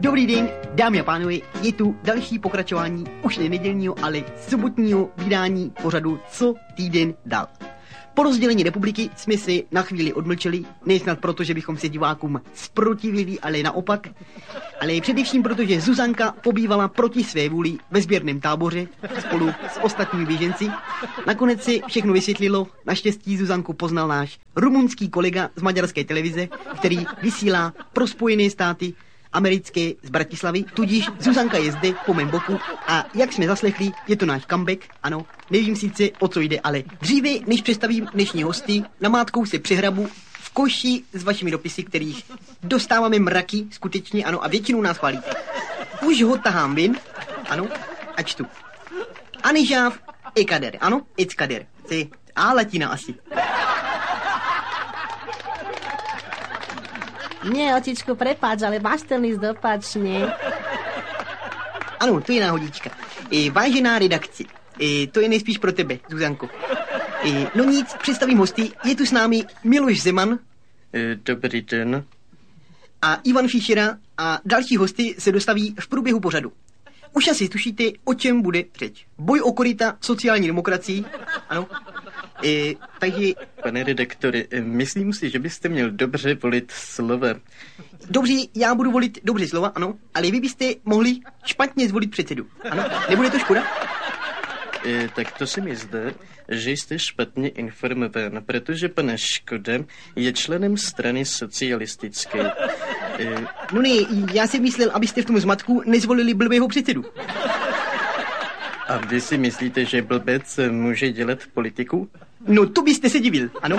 Dobrý den, dámy a pánové, je tu další pokračování už ne nedělního, ale sobotního vydání pořadu Co týden dál. Po rozdělení republiky jsme se na chvíli odmlčeli, nesnad proto, že bychom se divákům zprotivili, ale naopak, ale především proto, že Zuzanka pobývala proti své vůli ve sběrném táboře spolu s ostatními běženci. Nakonec se všechno vysvětlilo, naštěstí Zuzanku poznal náš rumunský kolega z maďarské televize, který vysílá pro Spojené státy americké z Bratislavy, tudíž Zuzanka je zde po mém boku a jak jsme zaslechli, je to náš comeback, ano, nevím sice o co jde, ale dříve, než představím dnešní hosty, namátkou se přehrabu v koši s vašimi dopisy, kterých dostáváme mraky, skutečně, ano, a většinou nás chválíte. Už ho tahám ven, ano, a čtu. Anižáv Ekader, ano, Eckader, a latina asi. Nie, očičku, prepáč, ale máš ten list opačne. Ano, to je náhodička. Vážená redakci, to je nejspíš pro tebe, Zuzanko. No nic, představím hosty, je tu s námi Miloš Zeman. Dobrý den. A Ivan Fischera a další hosty se dostaví v průběhu pořadu. Už asi tušíte, o čem bude řeč. Boj o koryta sociální demokracii, ano. Takže... Pane redaktore, myslím si, že byste měl dobře volit slova. Dobře, já budu volit dobře slova, ano, ale vy byste mohli špatně zvolit předsedu, ano, nebude to škoda? Tak to se mi zdá, že jste špatně informován, protože pan Škoda je členem strany socialistické. No ne, já jsem myslel, abyste v tom zmatku nezvolili blbého předsedu. A vy si myslíte, že blbec může dělat politiku? No to byste se divil, ano.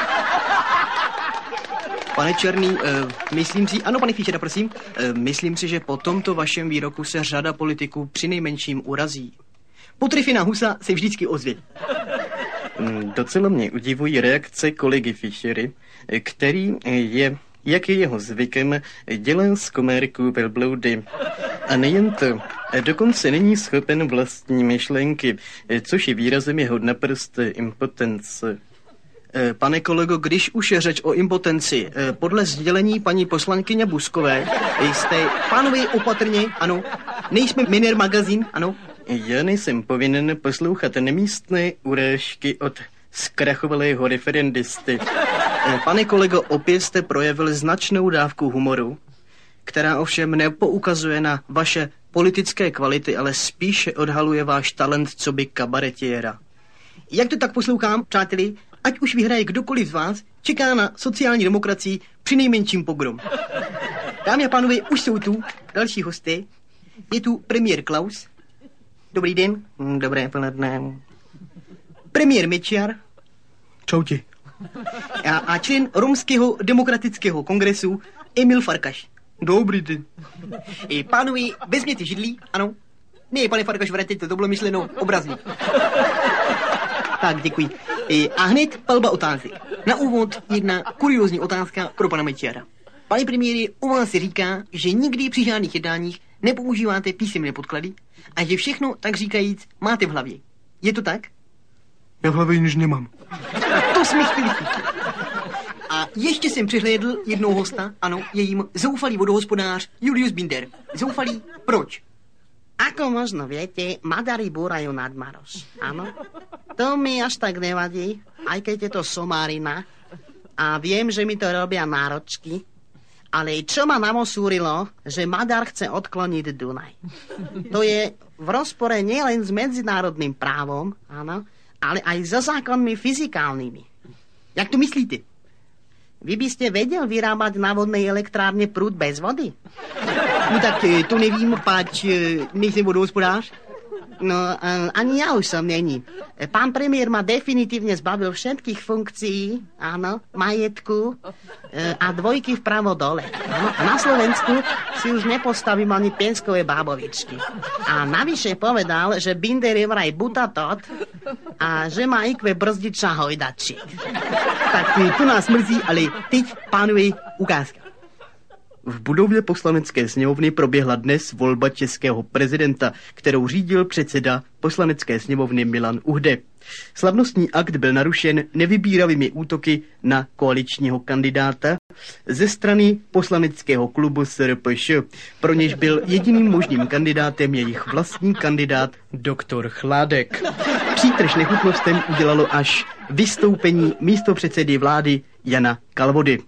Pane Černý, myslím si, ano, pane Fischera, prosím. Myslím si, že po tomto vašem výroku se řada politiků přinejmenším urazí. Potrefená husa se vždycky ozve. Docela mě udivují reakce kolegy Fischery, který je, jak je jeho zvykem, dělá z komérků velbloudy. A nejen to, dokonce není schopen vlastní myšlenky, což je výrazem jeho naprosté impotence. Pane kolego, když už je řeč o impotenci, podle sdělení paní poslankyně Buskové jste... Pánové, opatrně, ano, nejsme Miner magazín, ano. Já nejsem povinen poslouchat nemístné urážky od zkrachovalého referendisty. Pane kolego, opět jste projevili značnou dávku humoru, která ovšem nepoukazuje na vaše politické kvality, ale spíše odhaluje váš talent coby kabaretiéra. Jak to tak poslouchám, přáteli, ať už vyhraje kdokoliv z vás, čeká na sociální demokracii přinejmenším pogrom. Dámy a pánové, už jsou tu další hosté. Je tu premiér Klaus. Dobrý den. Dobré poledne. Premiér Mečiar. Čauti. A člen Romského demokratického kongresu Emil Farkaš. Dobrý den. Pánové, vezměte židlí, ano. Ne, pane Farkaš, vraťte to bylo myšleno obrazně. Tak, děkuji. A hned palba otázek. Na úvod jedna kuriózní otázka pro pana Mečiara. Pane premiére, u vás se říká, že nikdy při žádných jednáních nepoužíváte písemné podklady a že všechno, tak říkajíc, máte v hlavě. Je to tak? Já v hlavě nic nemám. To jsme chtěli slyšet. A ještě jsem přihlédl jednou hosta, ano, je jim zoufalý vodohospodář Julius Binder. Zoufalý, proč? Ako možno viete, Maďari búrajú nadmaroš, áno? To mi až tak nevadí, aj keď je to somárina. A viem, že mi to robia náročky. Ale čo ma namosúrilo, že Maďar chce odkloniť Dunaj. To je v rozpore nielen s medzinárodným právom, áno, ale aj so zákonmi fyzikálnymi. Jak to myslíte? Vy by ste vedel vyrábať na vodnej elektrárne prúd bez vody? No tak to nevím, páč nejsem vodohospodář. No, ani ja už som není. Pán premiér ma definitívne zbavil všetkých funkcií, áno, majetku a dvojky vpravo dole. Áno, a na Slovensku si už nepostavím ani pienskové bábovičky. A navyše povedal, že Binder je vraj butatot a že má IQ brzdiča hojdačík. Tak to nás mrzí, ale teď, pánové, ukázka. V budově poslanecké sněmovny proběhla dnes volba českého prezidenta, kterou řídil předseda poslanecké sněmovny Milan Uhde. Slavnostní akt byl narušen nevybíravými útoky na koaličního kandidáta, ze strany poslaneckého klubu SRPŠ, pro něž byl jediným možným kandidátem jejich vlastní kandidát doktor Chládek. Přítrž nechutnostem udělalo až vystoupení místopředsedy vlády Jana Kalvody.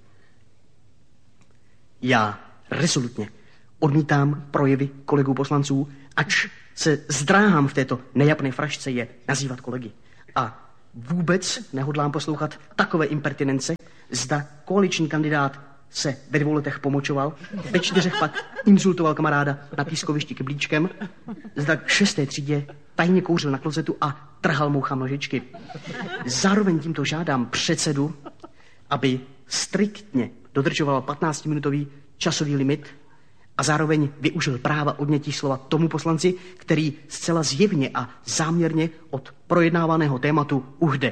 Já rezolutně odmítám projevy kolegů poslanců, ač se zdráhám v této nejapné frašce je nazývat kolegy. A vůbec nehodlám poslouchat takové impertinence, zda koaliční kandidát se ve 2 letech pomočoval, ve 4 pak insultoval kamaráda na pískovišti keblíčkem, zda k 6. třídě tajně kouřil na klozetu a trhal mouchám nožičky. Zároveň tímto žádám předsedu, aby striktně dodržoval 15-minutový časový limit a zároveň využil práva odnětí slova tomu poslanci, který zcela zjevně a záměrně od projednávaného tématu uhde.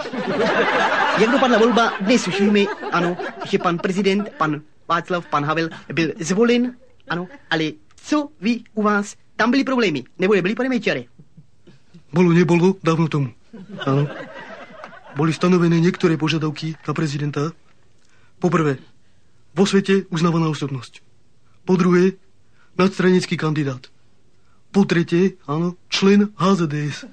Jak dopadla volba, dnes už víme, ano, že pan prezident, pan Václav, pan Havel byl zvolen, ano, ale co vy u vás, tam byly problémy, nebo nebyly, pane Mejčare? Nebolo dávno tomu. Áno. Boli stanovené niektoré požiadavky na prezidenta. Poprvé, vo svete uznávaná osobnosť. Po druhé, nadstranický kandidát. Po tretie, áno, člen HZDS.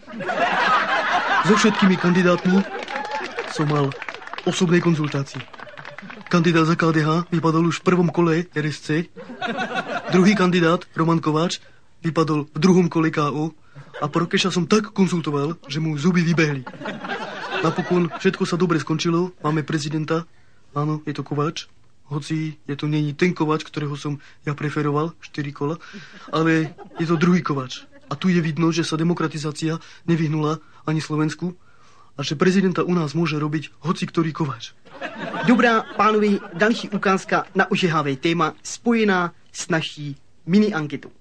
So všetkými kandidátmi som mal osobné konzultácie. Kandidát za KDH vypadol už v prvom kole RSC. Druhý kandidát, Roman Kováč, vypadol v druhom kole KO. A Prokeša som tak konzultoval, že mu zuby vybehli. Napokon všetko sa dobre skončilo. Máme prezidenta. Áno, je to Kováč. Hoci je to není ten Kováč, ktorého som ja preferoval, 4 kola, ale je to druhý Kováč. A tu je vidno, že sa demokratizácia nevyhnula ani Slovensku a že prezidenta u nás môže robiť hoci ktorý Kováč. Dobrá, pánovi, další ukázka na ožehavé téma spojená s naší mini anketou.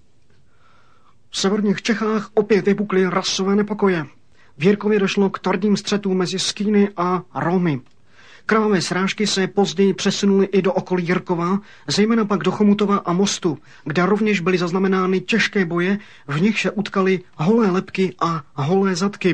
V severních Čechách opět vypukly rasové nepokoje. V Jirkově došlo k tvrdým střetům mezi Skýny a Romy. Krvavé srážky se později přesunuly i do okolí Jirkova, zejména pak do Chomutova a Mostu, kde rovněž byly zaznamenány těžké boje, v nich se utkaly holé lebky a holé zadky.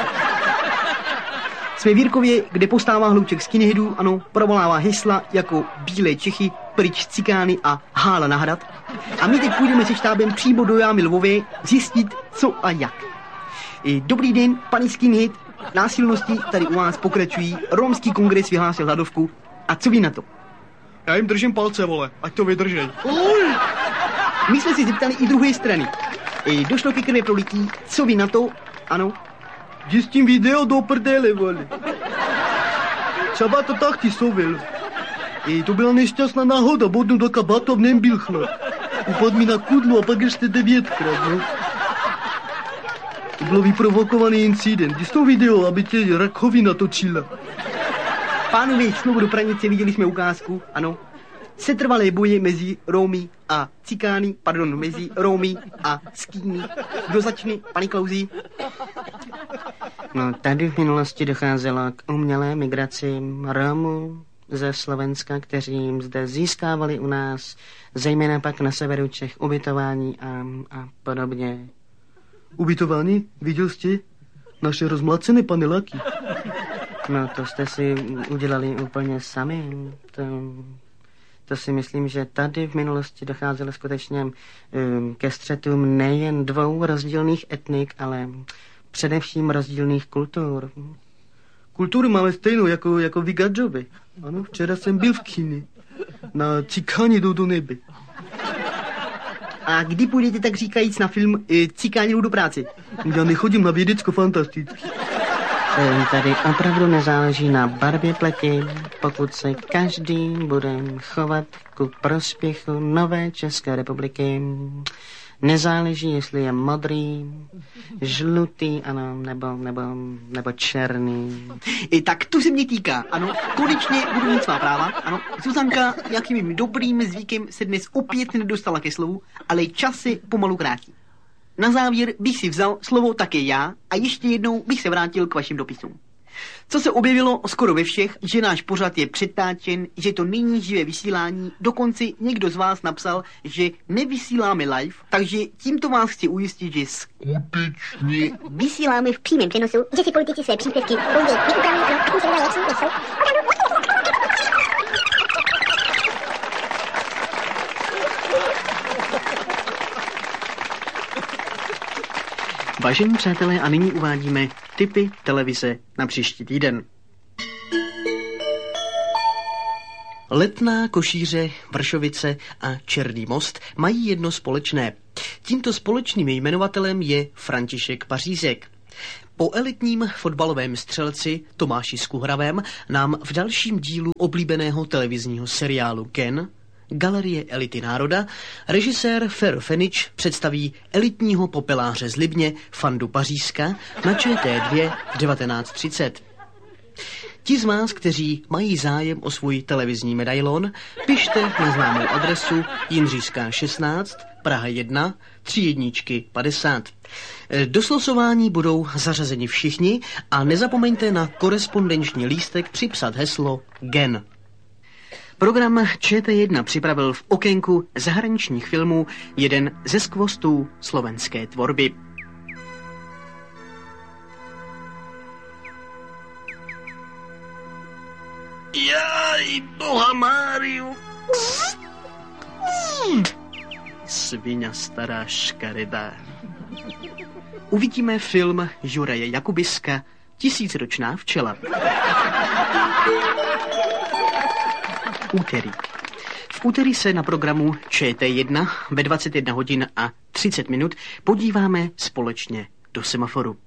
Jsme v Jirkově, kde postává hlouček skinheadů, ano, provolává hesla jako Bílé Čechy, pryč cikány a hála na hrad. A my teď půjdeme se štábem přímo do jámy Lvové zjistit, co a jak. Dobrý den, paní skinhead, násilnosti tady u vás pokračují, romský kongres vyhlásil hladovku. A co vy na to? Já jim držím palce, vole, ať to vydržej. My jsme si zeptali i druhé strany. Došlo ke krve prolití, co vy na to? Ano. Jdi s tím video do prdele, vole. Třeba to tak ty sovil. To byla nešťastná náhoda, bodnu do kabátu a v něm byl chlap. Upadl mi na kudlu a pak ještě 9krát, no. To byl vyprovokovaný incident. Jdi s tou video, aby tě rakovina točila. Pánové, znovu do Pranice, viděli jsme ukázku, ano. Setrvalé boje mezi Romy a Cikány, mezi Romy a Skýny. Kdo začne, paní Klauzi? No, tady v minulosti docházelo k umělé migraci Romů ze Slovenska, kteří zde získávali u nás, zejména pak na severu Čech, ubytování a podobně. Ubytování? Viděl jste naše rozmlacené paneláky? No, to jste si udělali úplně sami. To si myslím, že tady v minulosti docházelo skutečně ke střetům nejen 2 rozdílných etnik, ale především rozdílných kultur. Kulturu máme stejnou jako vy gadžovi. Ano, včera jsem byl v kyni. Na Cikáni jdou do nebe. A kdy půjdete, tak říkajíc, na film Cikáni jdou do práce? Já nechodím na vědecko-fantastický. Tady opravdu nezáleží na barvě pleti, pokud se každý bude chovat ku prospěchu nové České republiky. Nezáleží, jestli je modrý, žlutý, ano, nebo černý. Tak to se mě týká, ano, konečně budu mít svá práva, ano. Zuzanka nějakým dobrým zvykem se dnes opět nedostala ke slovu, ale čas se pomalu krátí. Na závěr bych si vzal slovo také já a ještě jednou bych se vrátil k vašim dopisům. Co se objevilo skoro ve všech, že náš pořad je přetáčen, že to není živé vysílání, dokonce někdo z vás napsal, že nevysíláme live, takže tímto vás chci ujistit, že skutečně vysíláme v přímém přenosu, že si politici své příspěvky později vyupraví pro akční nejlepší, než jsou. Vážení přátelé, a nyní uvádíme tipy televize na příští týden. Letná, Košíře, Vršovice a Černý Most mají jedno společné. Tímto společným jmenovatelem je František Pařízek. Po elitním fotbalovém střelci Tomáši Skuhravém nám v dalším dílu oblíbeného televizního seriálu Gen, Galerie elity národa, režisér Fero Fenič představí elitního popeláře z Libně Fandu Pařízka na ČT2 v 19:30. Ti z vás, kteří mají zájem o svůj televizní medailon, pište na známou adresu Jindříšská 16, Praha 1, 3 1 50. Do slosování budou zařazeni všichni a nezapomeňte na korespondenční lístek připsat heslo GEN. Program ČT1 připravil v okénku zahraničních filmů jeden ze skvostů slovenské tvorby. Jaj, boha Máriu. Sviňa stará škaredá. Uvidíme film Juraje Jakubiska Tisícročná včela. Úterý. V úterý se na programu ČT1 ve 21 hodin a 30 minut podíváme společně do semaforu.